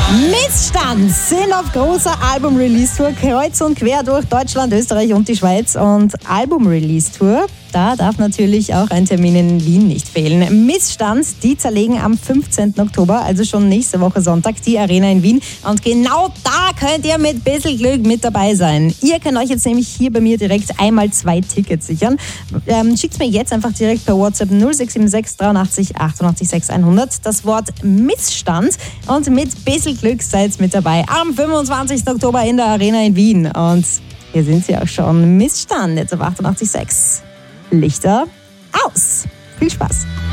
Missstand sind auf großer Album-Release-Tour kreuz und quer durch Deutschland, Österreich und die Schweiz. Und Album-Release-Tour, da darf natürlich auch ein Termin in Wien nicht fehlen. Missstand, die zerlegen am 15. Oktober, also schon nächste Woche Sonntag, die Arena in Wien. Und genau da könnt ihr mit bisschen Glück mit dabei sein. Ihr könnt euch jetzt nämlich hier bei mir direkt einmal 2 Tickets sichern. Schickt mir jetzt einfach direkt per WhatsApp 0676 83 88 6100 das Wort Missstand und mit bisschen Glück seid mit dabei am 25. Oktober in der Arena in Wien. Und hier sind sie auch schon. Missstand jetzt auf 88,6. Lichter aus. Viel Spaß.